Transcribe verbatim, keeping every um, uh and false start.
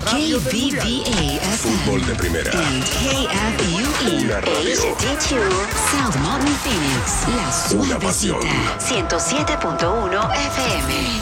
K V V A F M. Fútbol de primera. And K F U E. Una radio. H D dos. South Mountain Phoenix. La Una pasión. Suavecita. ciento siete punto uno F M.